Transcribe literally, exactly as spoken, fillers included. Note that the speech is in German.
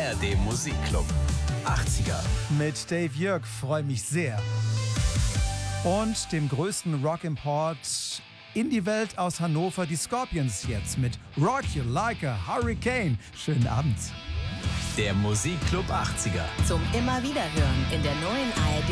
A R D Musikclub. achtziger. Mit Dave Jörg freue mich sehr. Und dem größten Rock-Import in die Welt aus Hannover, die Scorpions jetzt mit Rock You Like a Hurricane. Schönen Abend. Der Musikclub achtziger. Zum immer wieder hören in der neuen A R D